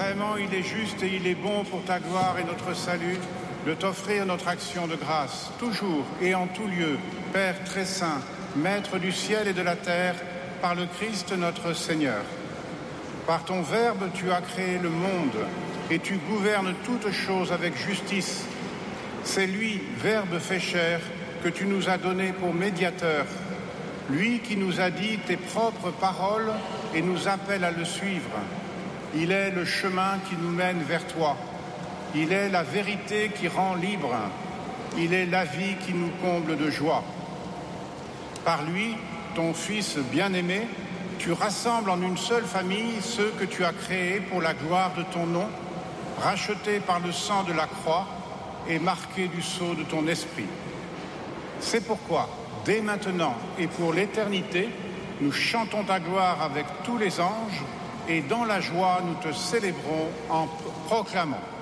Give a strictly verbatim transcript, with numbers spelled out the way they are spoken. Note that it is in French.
Vraiment, il est juste et il est bon pour ta gloire et notre salut de t'offrir notre action de grâce, toujours et en tout lieu, Père très saint, Maître du ciel et de la terre, par le Christ notre Seigneur. Par ton Verbe, tu as créé le monde et tu gouvernes toutes choses avec justice. C'est lui, Verbe fait chair, que tu nous as donné pour médiateur, lui qui nous a dit tes propres paroles et nous appelle à le suivre. Il est le chemin qui nous mène vers toi. Il est la vérité qui rend libre. Il est la vie qui nous comble de joie. Par lui, ton Fils bien-aimé, tu rassembles en une seule famille ceux que tu as créés pour la gloire de ton nom, rachetés par le sang de la croix et marqués du sceau de ton esprit. C'est pourquoi, dès maintenant et pour l'éternité, nous chantons ta gloire avec tous les anges et dans la joie, nous te célébrons en proclamant.